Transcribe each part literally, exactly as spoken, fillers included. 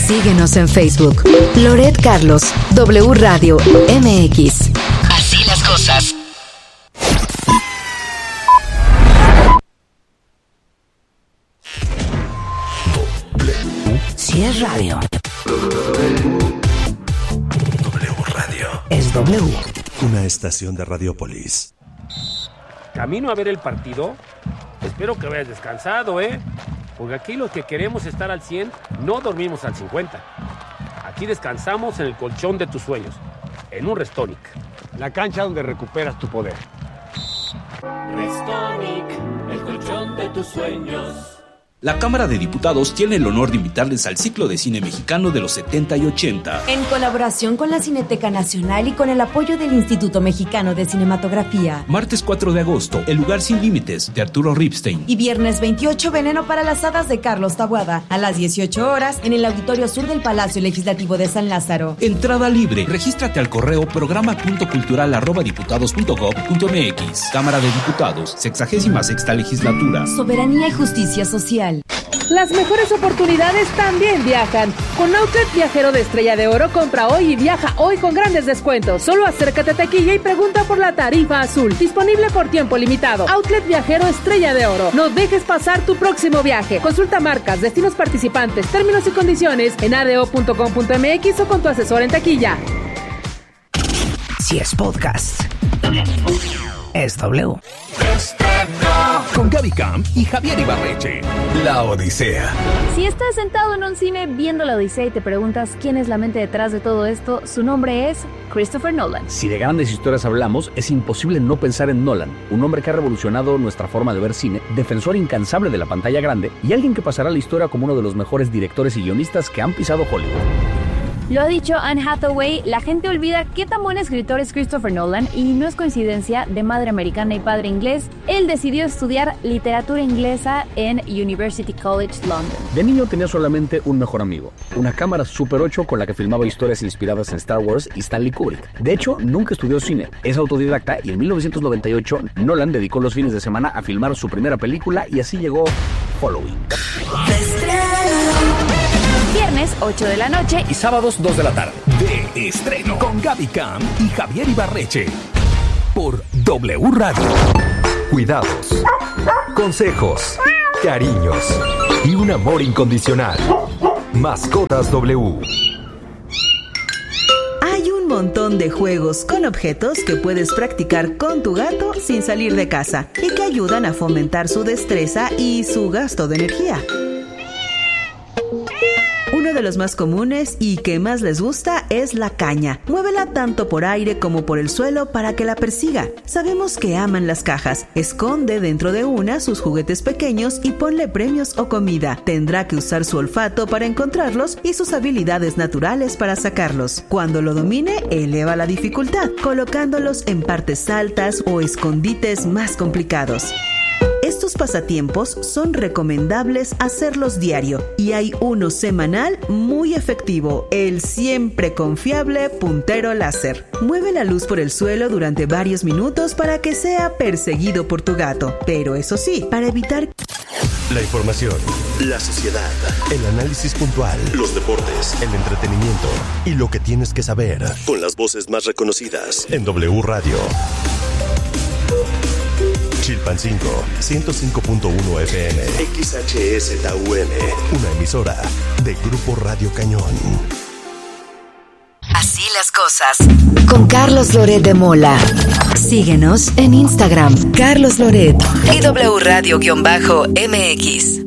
Síguenos en Facebook. Loret Carlos, W Radio M X. Así las cosas. Si es radio, W Radio es W. Una estación de Radiopolis. Camino a ver el partido. Espero que vayas descansado, ¿eh? Porque aquí los que queremos estar al cien no dormimos al cincuenta. Aquí descansamos en el colchón de tus sueños, en un Restonic, la cancha donde recuperas tu poder. Restonic, el colchón de tus sueños. La Cámara de Diputados tiene el honor de invitarles al ciclo de cine mexicano de los setenta y ochenta. En colaboración con la Cineteca Nacional y con el apoyo del Instituto Mexicano de Cinematografía. Martes cuatro de agosto, El lugar sin límites, de Arturo Ripstein. Y viernes veintiocho, Veneno para las hadas, de Carlos Taboada, a las dieciocho horas, en el Auditorio Sur del Palacio Legislativo de San Lázaro. Entrada libre. Regístrate al correo programa punto cultural arroba diputados punto gob punto mx. Cámara de Diputados, sexagésima sexta legislatura. Soberanía y justicia social. Las mejores oportunidades también viajan. Con Outlet Viajero de Estrella de Oro, compra hoy y viaja hoy con grandes descuentos. Solo acércate a taquilla y pregunta por la tarifa azul. Disponible por tiempo limitado. Outlet Viajero Estrella de Oro. No dejes pasar tu próximo viaje. Consulta marcas, destinos participantes, términos y condiciones en a d o punto com punto m x o con tu asesor en taquilla. Si es podcast, es W. Con Gaby Camp y Javier Ibarreche. La Odisea. Si estás sentado en un cine viendo La Odisea y te preguntas quién es la mente detrás de todo esto, su nombre es Christopher Nolan. Si de grandes historias hablamos, es imposible no pensar en Nolan, un hombre que ha revolucionado nuestra forma de ver cine, defensor incansable de la pantalla grande y alguien que pasará a la historia como uno de los mejores directores y guionistas que han pisado Hollywood. Lo ha dicho Anne Hathaway, la gente olvida qué tan buen escritor es Christopher Nolan y no es coincidencia, de madre americana y padre inglés, él decidió estudiar literatura inglesa en University College London. De niño tenía solamente un mejor amigo, una cámara Super ocho con la que filmaba historias inspiradas en Star Wars y Stanley Kubrick. De hecho, nunca estudió cine, es autodidacta y en mil novecientos noventa y ocho Nolan dedicó los fines de semana a filmar su primera película y así llegó Following. Viernes, ocho de la noche y sábados, dos de la tarde. De estreno. Con Gaby Camp y Javier Ibarreche. Por W Radio. Cuidados, consejos, cariños y un amor incondicional. Mascotas W. Hay un montón de juegos con objetos que puedes practicar con tu gato sin salir de casa y que ayudan a fomentar su destreza y su gasto de energía. Uno de los más comunes y que más les gusta es la caña. Muévela tanto por aire como por el suelo para que la persiga. Sabemos que aman las cajas. Esconde dentro de una sus juguetes pequeños y ponle premios o comida. Tendrá que usar su olfato para encontrarlos y sus habilidades naturales para sacarlos. Cuando lo domine, eleva la dificultad, colocándolos en partes altas o escondites más complicados. Estos pasatiempos son recomendables hacerlos diario y hay uno semanal muy efectivo, el siempre confiable puntero láser. Mueve la luz por el suelo durante varios minutos para que sea perseguido por tu gato, pero eso sí, para evitar... La información, la sociedad, el análisis puntual, los deportes, el entretenimiento y lo que tienes que saber con las voces más reconocidas en W Radio. Chilpancingo, ciento cinco punto uno F M, X H S T U M, una emisora de Grupo Radio Cañón. Así las cosas. Con Carlos Loret de Mola. Síguenos en Instagram, Carlos Loret y W Radio-M X.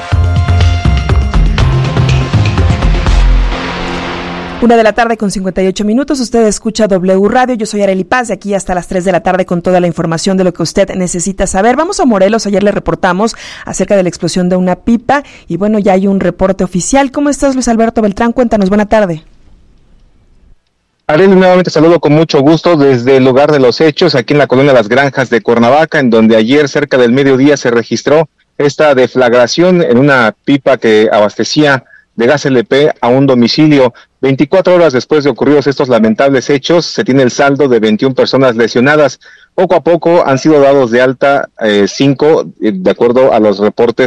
Una de la tarde con cincuenta y ocho minutos, usted escucha W Radio, yo soy Arely Paz, de aquí hasta las tres de la tarde con toda la información de lo que usted necesita saber. Vamos a Morelos, ayer le reportamos acerca de la explosión de una pipa y bueno, ya hay un reporte oficial. ¿Cómo estás, Luis Alberto Beltrán? Cuéntanos, buena tarde. Arely, nuevamente saludo con mucho gusto desde el lugar de los hechos, aquí en la colonia Las Granjas de Cuernavaca, en donde ayer cerca del mediodía se registró esta deflagración en una pipa que abastecía de gas L P a un domicilio. veinticuatro horas después de ocurridos estos lamentables hechos, se tiene el saldo de veintiuna personas lesionadas. Poco a poco han sido dados de alta eh, cinco, eh, de acuerdo a los reportes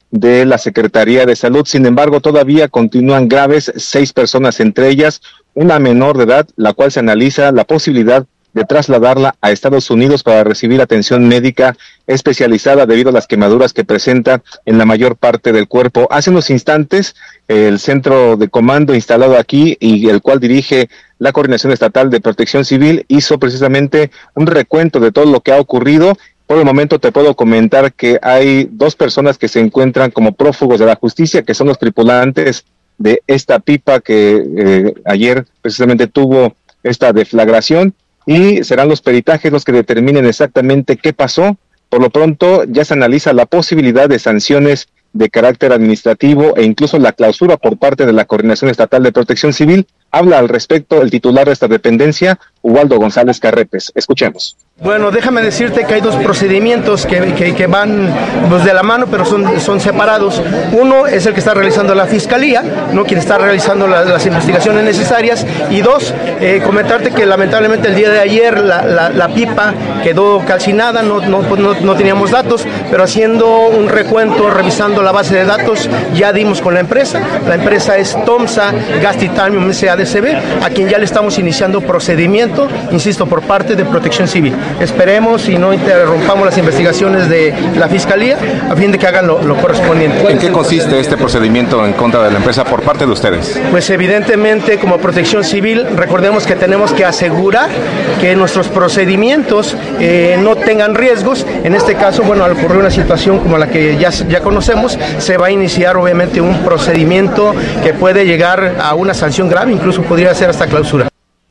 de la Secretaría de Salud. Sin embargo, todavía continúan graves seis personas, entre ellas una menor de edad, la cual se analiza la posibilidad de trasladarla a Estados Unidos para recibir atención médica especializada debido a las quemaduras que presenta en la mayor parte del cuerpo. Hace unos instantes, el centro de comando instalado aquí y el cual dirige la Coordinación Estatal de Protección Civil hizo precisamente un recuento de todo lo que ha ocurrido. Por el momento te puedo comentar que hay dos personas que se encuentran como prófugos de la justicia, que son los tripulantes de esta pipa que eh, ayer precisamente tuvo esta deflagración, y serán los peritajes los que determinen exactamente qué pasó. Por lo pronto ya se analiza la posibilidad de sanciones de carácter administrativo e incluso la clausura por parte de la Coordinación Estatal de Protección Civil. Habla al respecto el titular de esta dependencia, Ubaldo González Carrepes. Escuchemos. Bueno, déjame decirte que hay dos procedimientos que, que, que van pues, de la mano, pero son, son separados. Uno es el que está realizando la Fiscalía, ¿no? Quien está realizando la, las investigaciones necesarias. Y dos, eh, comentarte que lamentablemente el día de ayer la, la, la pipa quedó calcinada, no, no, no, no teníamos datos, pero haciendo un recuento, revisando la base de datos, ya dimos con la empresa. La empresa es Tomsa Gas Titanium S A D C B, a quien ya le estamos iniciando procedimiento, insisto, por parte de Protección Civil. Esperemos y no interrumpamos las investigaciones de la Fiscalía a fin de que hagan lo, lo correspondiente. ¿En qué consiste este procedimiento en contra de la empresa por parte de ustedes? Pues evidentemente, como Protección Civil, recordemos que tenemos que asegurar que nuestros procedimientos eh, no tengan riesgos. En este caso, bueno, al ocurrir una situación como la que ya, ya conocemos, se va a iniciar obviamente un procedimiento que puede llegar a una sanción grave, incluso podría ser hasta clausura.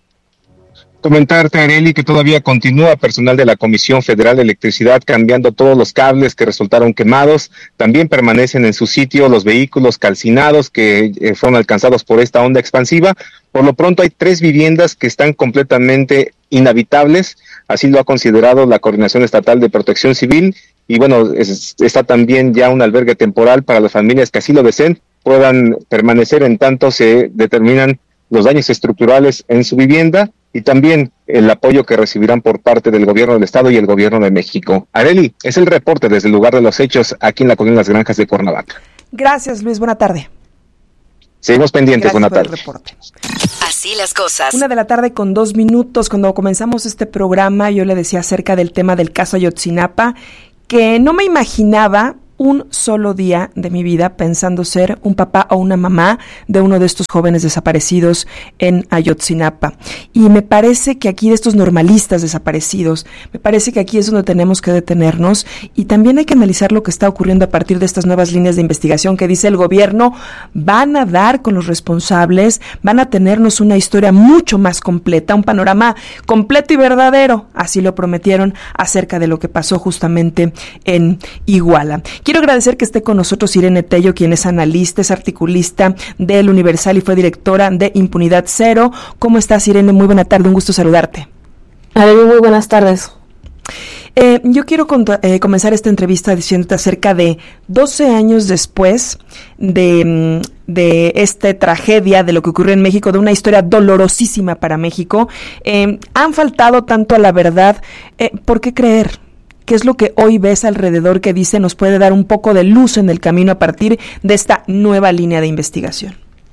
Comentarte, Areli, que todavía continúa personal de la Comisión Federal de Electricidad cambiando todos los cables que resultaron quemados. También permanecen en su sitio los vehículos calcinados que eh, fueron alcanzados por esta onda expansiva. Por lo pronto hay tres viviendas que están completamente inhabitables, así lo ha considerado la Coordinación Estatal de Protección Civil. Y bueno, es, está también ya un albergue temporal para las familias que así lo deseen, puedan permanecer en tanto se determinan los daños estructurales en su vivienda, y también el apoyo que recibirán por parte del gobierno del estado y el gobierno de México. Areli, es el reporte desde el lugar de los hechos aquí en la Colonia Las Granjas de Cuernavaca. Gracias, Luis, buena tarde. Seguimos pendientes, buena tarde. Así las cosas. Una de la tarde con dos minutos. Cuando comenzamos este programa, yo le decía acerca del tema del caso Ayotzinapa, que no me imaginaba un solo día de mi vida pensando ser un papá o una mamá de uno de estos jóvenes desaparecidos en Ayotzinapa. Y me parece que aquí de estos normalistas desaparecidos, me parece que aquí es donde tenemos que detenernos y también hay que analizar lo que está ocurriendo a partir de estas nuevas líneas de investigación que dice el gobierno van a dar con los responsables, van a tenernos una historia mucho más completa, un panorama completo y verdadero, así lo prometieron acerca de lo que pasó justamente en Iguala. Quiero agradecer que esté con nosotros Irene Tello, quien es analista, es articulista del Universal y fue directora de Impunidad Cero. ¿Cómo estás, Irene? Muy buena tarde, un gusto saludarte. Arely, muy buenas tardes. Eh, yo quiero cont- eh, comenzar esta entrevista diciéndote acerca de doce años después de, de esta tragedia, de lo que ocurrió en México, de una historia dolorosísima para México. Eh, han faltado tanto a la verdad. Eh, ¿Por qué creer? ¿Qué es lo que hoy ves alrededor que dice nos puede dar un poco de luz en el camino a partir de esta nueva línea de investigación?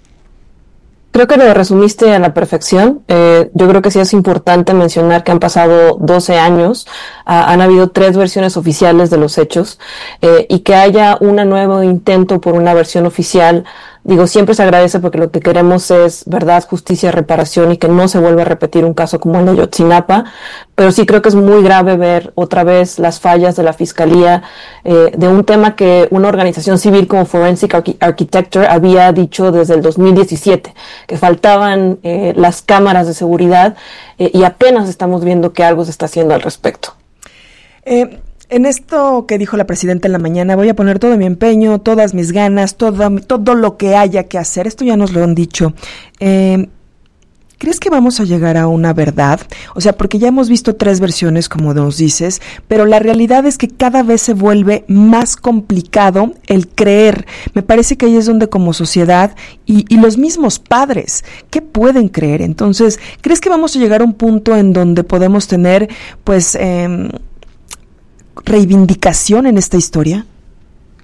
Creo que lo resumiste a la perfección. Eh, yo creo que sí es importante mencionar que han pasado doce años, ah, han habido tres versiones oficiales de los hechos, eh, y que haya un nuevo intento por una versión oficial. Digo, siempre se agradece porque lo que queremos es verdad, justicia, reparación y que no se vuelva a repetir un caso como el de Ayotzinapa, pero sí creo que es muy grave ver otra vez las fallas de la Fiscalía, eh, de un tema que una organización civil como Forensic Arch- Architecture había dicho desde el dos mil diecisiete, que faltaban eh, las cámaras de seguridad, eh, y apenas estamos viendo que algo se está haciendo al respecto. Eh... En esto que dijo la presidenta en la mañana, voy a poner todo mi empeño, todas mis ganas, todo, todo lo que haya que hacer. Esto ya nos lo han dicho. Eh, ¿Crees que vamos a llegar a una verdad? O sea, porque ya hemos visto tres versiones, como nos dices, pero la realidad es que cada vez se vuelve más complicado el creer. Me parece que ahí es donde como sociedad y, y los mismos padres, ¿qué pueden creer? Entonces, ¿crees que vamos a llegar a un punto en donde podemos tener, pues... Eh, reivindicación en esta historia?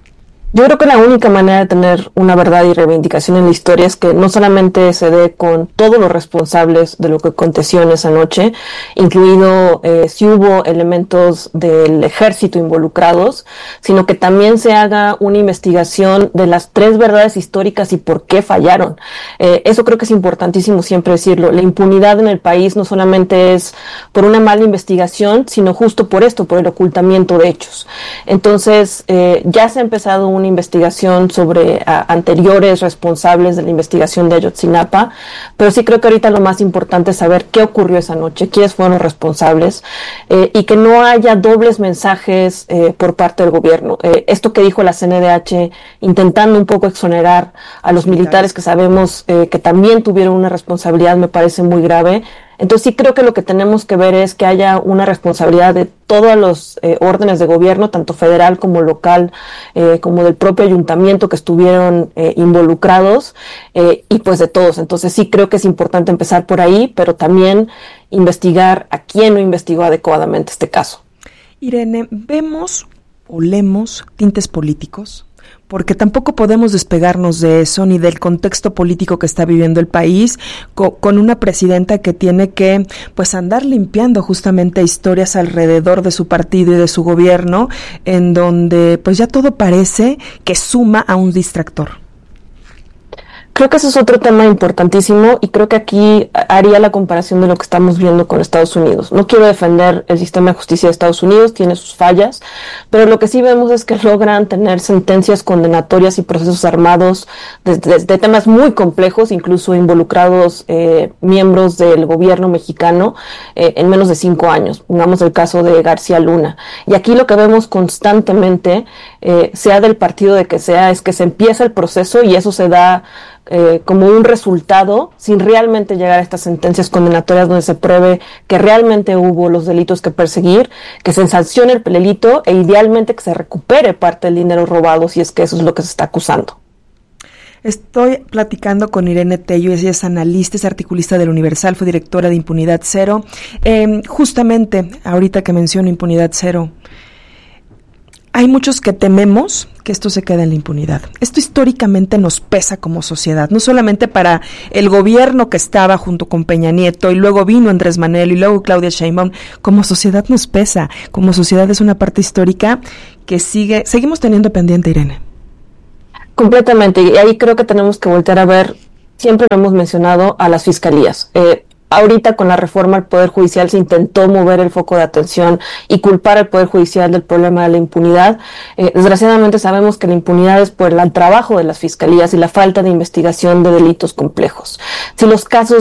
Yo creo que la única manera de tener una verdad y reivindicación en la historia es que no solamente se dé con todos los responsables de lo que aconteció en esa noche, incluido eh, si hubo elementos del ejército involucrados, sino que también se haga una investigación de las tres verdades históricas y por qué fallaron. Eh, eso creo que es importantísimo siempre decirlo. La impunidad en el país no solamente es por una mala investigación, sino justo por esto, por el ocultamiento de hechos. Entonces, eh, ya se ha empezado un una investigación sobre a, anteriores responsables de la investigación de Ayotzinapa, pero sí creo que ahorita lo más importante es saber qué ocurrió esa noche, quiénes fueron los responsables, eh, y que no haya dobles mensajes eh, por parte del gobierno. Eh, esto que dijo la C N D H, intentando un poco exonerar a los militares que sabemos eh, que también tuvieron una responsabilidad, me parece muy grave. Entonces sí creo que lo que tenemos que ver es que haya una responsabilidad de todos los eh, órdenes de gobierno, tanto federal como local, eh, como del propio ayuntamiento que estuvieron eh, involucrados, eh, y pues de todos. Entonces sí creo que es importante empezar por ahí, pero también investigar a quién no investigó adecuadamente este caso. Irene, ¿vemos o leemos tintes políticos? Porque tampoco podemos despegarnos de eso ni del contexto político que está viviendo el país, co- con una presidenta que tiene que pues andar limpiando justamente historias alrededor de su partido y de su gobierno, en donde pues ya todo parece que suma a un distractor. Creo que ese es otro tema importantísimo y creo que aquí haría la comparación de lo que estamos viendo con Estados Unidos. No quiero defender el sistema de justicia de Estados Unidos, tiene sus fallas, pero lo que sí vemos es que logran tener sentencias condenatorias y procesos armados de, de, de temas muy complejos, incluso involucrados eh, miembros del gobierno mexicano eh, en menos de cinco años. Pongamos el caso de García Luna. Y aquí lo que vemos constantemente, eh, sea del partido de que sea, es que se empieza el proceso y eso se da Eh, como un resultado sin realmente llegar a estas sentencias condenatorias donde se pruebe que realmente hubo los delitos que perseguir, que se sancione el delito e idealmente que se recupere parte del dinero robado si es que eso es lo que se está acusando. Estoy platicando con Irene Tello, ella es analista, es articulista del Universal, fue directora de Impunidad Cero. Eh, justamente, ahorita que menciono Impunidad Cero, hay muchos que tememos que esto se quede en la impunidad. Esto históricamente nos pesa como sociedad, no solamente para el gobierno que estaba junto con Peña Nieto y luego vino Andrés Manuel y luego Claudia Sheinbaum. Como sociedad nos pesa, como sociedad es una parte histórica que sigue, seguimos teniendo pendiente, Irene. Completamente, y ahí creo que tenemos que voltear a ver, siempre lo hemos mencionado, a las fiscalías. Eh, Ahorita con la reforma al Poder Judicial se intentó mover el foco de atención y culpar al Poder Judicial del problema de la impunidad. Eh, desgraciadamente sabemos que la impunidad es por el trabajo de las fiscalías y la falta de investigación de delitos complejos. Si los casos